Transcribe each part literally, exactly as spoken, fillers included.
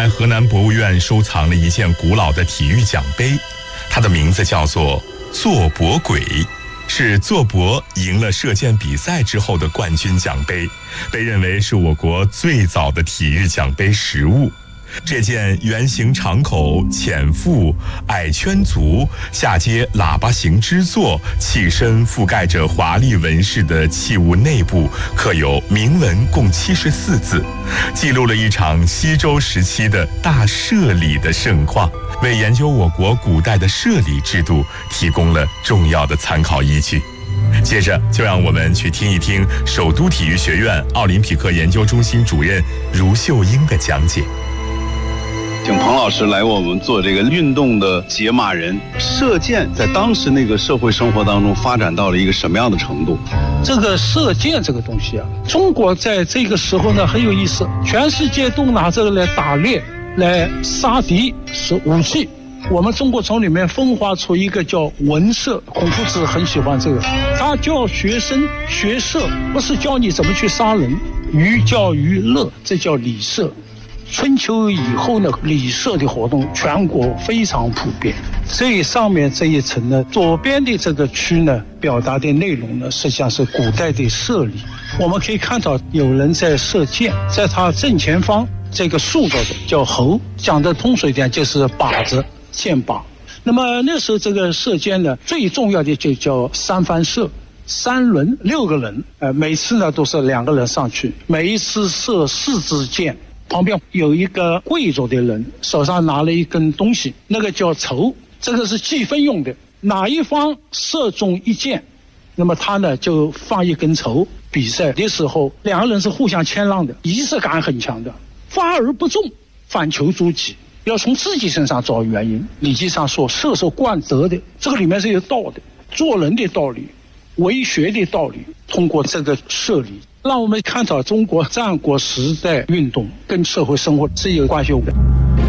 在河南博物院收藏了一件古老的体育奖杯，它的名字叫做坐博簋，是坐博赢了射箭比赛之后的冠军奖杯，被认为是我国最早的体育奖杯实物。这件圆形敞口、浅腹、矮圈足、下接喇叭形之座，器身覆盖着华丽纹饰的器物内部刻有铭文共七十四字，记录了一场西周时期的大射礼的盛况，为研究我国古代的射礼制度提供了重要的参考依据。接着就让我们去听一听首都体育学院奥林匹克研究中心主任茹秀英的讲解。 请彭老师来我们做这个运动的解码人。射箭在当时那个社会生活当中发展到了一个什么样的程度？ 这个射箭这个东西啊，中国在这个时候呢很有意思，全世界都拿这个来打猎、来杀敌，是武器。我们中国从里面分化出一个叫文射，孔夫子很喜欢这个，他教学生学射，不是教你怎么去杀人，寓教于乐，这叫礼射。春秋以后呢，礼射的活动全国非常普遍。最上面这一层呢，左边的这个区呢，表达的内容呢，实际上是古代的射礼。我们可以看到有人在射箭，在他正前方这个竖着的叫侯，讲的通俗一点就是靶子、箭靶。那么那时候这个射箭呢，最重要的就叫三番射。三轮六个人，呃，每次呢都是两个人上去，每一次射四支箭。旁边有一个跪着的人，手上拿了一根东西，那个叫筹，这个是计分用的。哪一方射中一箭，那么他呢就放一根筹。比赛的时候，两个人是互相谦让的，仪式感很强的。发而不中，反求诸己，要从自己身上找原因。礼记上说，射手贯则的，这个里面是有道的，做人的道理，为学的道理，通过这个射礼。让我们看到中国战国时代运动跟社会生活是有关系的。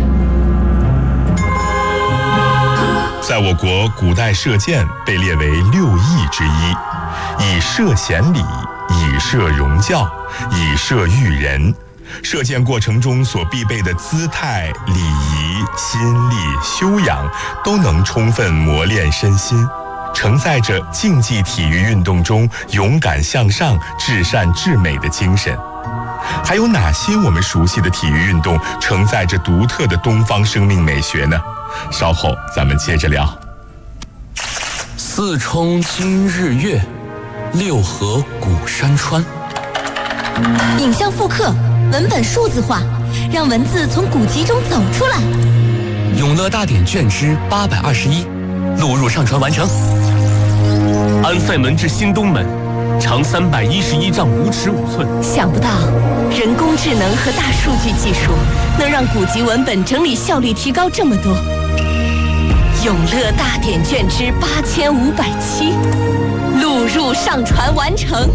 在我国，古代射箭被列为六艺之一，以射显礼，以射容教，以射育人。射箭过程中所必备的姿态、礼仪、心力、修养，都能充分磨练身心，承载着竞技体育运动中勇敢向上、至善至美的精神。还有哪些我们熟悉的体育运动承载着独特的东方生命美学呢？稍后咱们接着聊。 四冲今日月，六合古山川。 影像复刻，文本数字化，让文字从古籍中走出来。 永乐大典卷之八百二十一，录入上传完成。安塞门至新东门，长三百一十一丈五尺五寸。 想不到，人工智能和大数据技术能让古籍文本整理效率提高这么多。永乐大典卷之八千五百七，录入上传完成。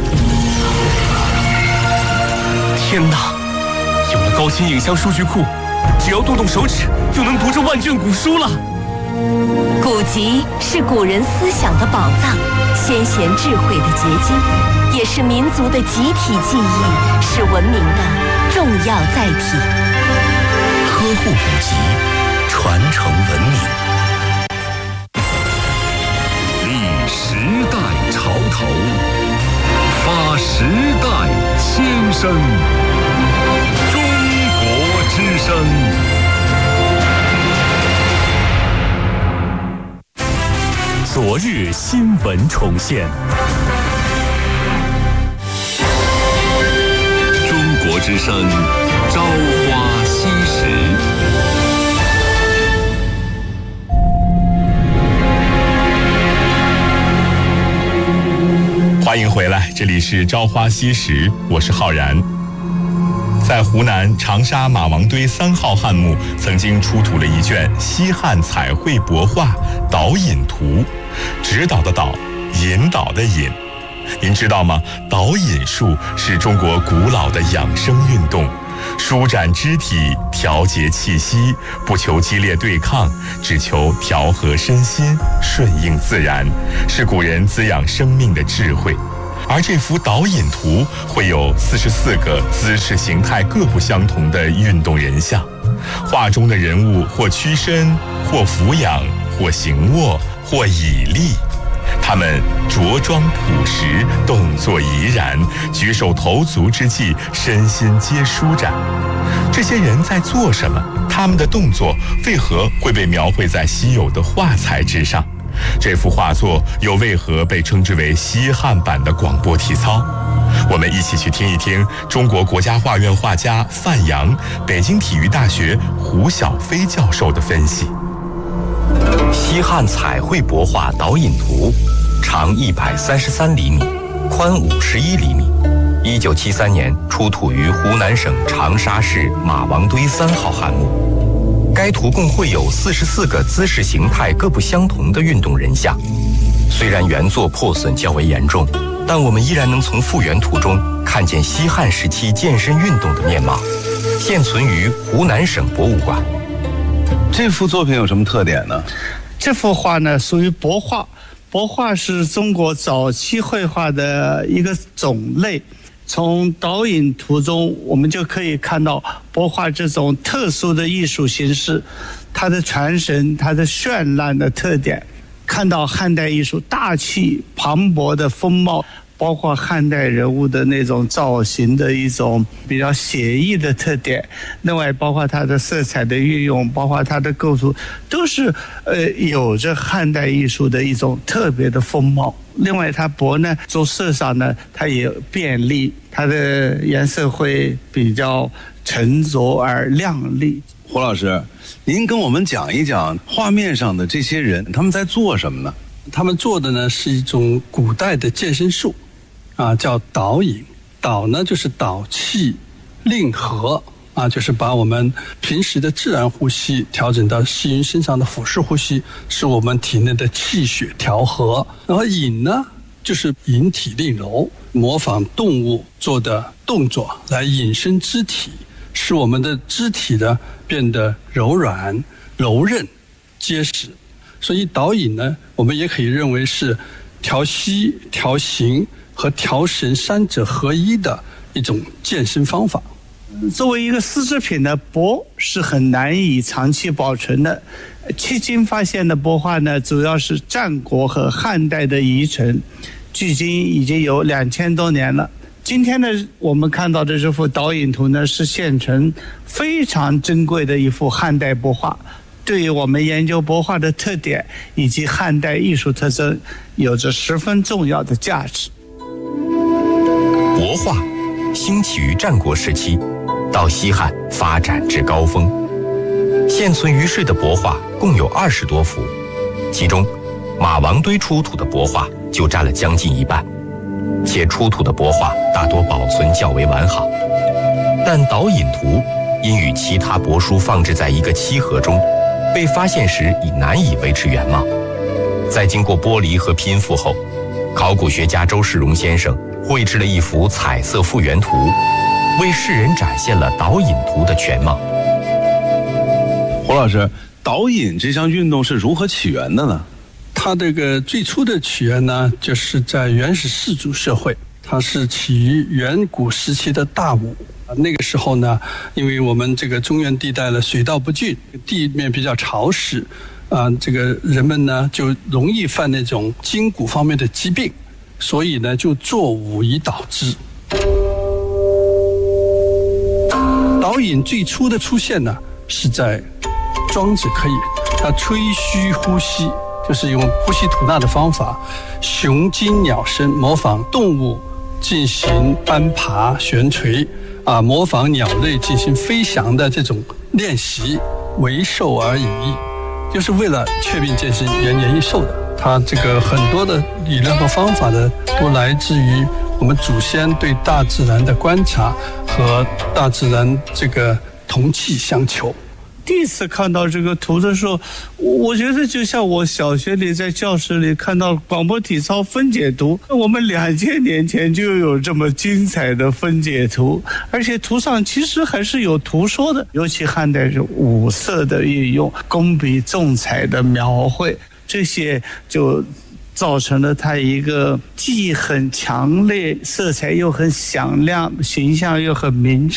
天哪！有了高清影像数据库，只要动动手指就能读这万卷古书了。 古籍是古人思想的宝藏，先贤智慧的结晶，也是民族的集体记忆，是文明的重要载体。 呵护古籍，传承文明。 立时代潮头，发时代先声。中国之声。 昨日新闻重现。 中国之声，朝花夕拾。 欢迎回来，这里是朝花夕拾，我是浩然。在湖南长沙马王堆三号汉墓曾经出土了一卷西汉彩绘帛画《导引图》，指导的导，引导的引。您知道吗？导引术是中国古老的养生运动，舒展肢体，调节气息，不求激烈对抗，只求调和身心，顺应自然，是古人滋养生命的智慧。而这幅导引图会有四十四个姿势形态各不相同的运动人像， 画中的人物或屈身，或俯仰，或行卧，或倚立。他们着装朴实，动作怡然，举手投足之际，身心皆舒展。这些人在做什么？他们的动作为何会被描绘在稀有的画材之上？这幅画作又为何被称之为西汉版的广播体操？我们一起去听一听中国国家画院画家范阳、北京体育大学胡晓飞教授的分析。 西汉彩绘帛画导引图，长一百三十三厘米，宽五十一厘米。一九七三年出土于湖南省长沙市马王堆三号汉墓。该图共绘有四十四个姿势形态各不相同的运动人像。虽然原作破损较为严重，但我们依然能从复原图中看见西汉时期健身运动的面貌，现存于湖南省博物馆。 这幅作品有什么特点呢？ 这幅画呢属于帛画，帛画是中国早期绘画的一个种类。从导引图中我们就可以看到帛画这种特殊的艺术形式，它的传神，它的绚烂的特点，看到汉代艺术大气磅礴的风貌，包括汉代人物的那种造型的一种比较写意的特点，另外包括它的色彩的运用，包括它的构图，都是呃有着汉代艺术的一种特别的风貌。另外它帛呢着色上呢它也便利，它的颜色会比较沉着而亮丽。 胡老师，您跟我们讲一讲画面上的这些人他们在做什么呢？ 他们做的呢是一种古代的健身术啊，叫导引。导呢就是导气令和啊，就是把我们平时的自然呼吸调整到吸吮身上的腹式呼吸，使我们体内的气血调和。然后引呢就是引体令柔，模仿动物做的动作来引伸肢体，使我们的肢体呢变得柔软、柔韧、结实。所以导引呢我们也可以认为是调息、调形和调神三者合一的一种健身方法。 作为一个丝织品的帛是很难以长期保存的，迄今发现的帛画呢主要是战国和汉代的遗存，距今已经有两千多年了。今天呢我们看到的这幅导引图呢是现存非常珍贵的一幅汉代帛画，对于我们研究帛画的特点以及汉代艺术特征有着十分重要的价值。 帛画兴起于战国时期，到西汉发展至高峰。现存于世的帛画共有二十多幅，其中马王堆出土的帛画就占了将近一半，且出土的帛画大多保存较为完好。但导引图因与其他帛书放置在一个漆盒中，被发现时已难以维持原貌。在经过剥离和拼复后，考古学家周世荣先生绘制了一幅彩色复原图，为世人展现了导引图的全貌。 胡老师，导引这项运动是如何起源的呢？ 它这个最初的起源呢，就是在原始氏族社会，它是起于远古时期的大武。那个时候呢，因为我们这个中原地带的水道不均，地面比较潮湿，啊、呃，这个人们呢就容易犯那种筋骨方面的疾病，所以呢就作武以导之。导引最初的出现呢，是在庄子可以，他吹嘘呼吸，就是用呼吸吐纳的方法，雄鸡鸟声，模仿动物进行攀爬、悬垂。啊，模仿鸟类进行飞翔的这种练习，为寿而已，就是为了确定健身延年益寿的。它这个很多的理论和方法呢，都来自于我们祖先对大自然的观察和大自然这个同气相求。 第一次看到这个图的时候，我觉得就像我小学里在教室里看到广播体操分解图，我们两千年前就有这么精彩的分解图，而且图上其实还是有图说的，尤其汉代是五色的运用，工笔重彩的描绘，这些就造成了它一个既很强烈，色彩又很响亮，形象又很明确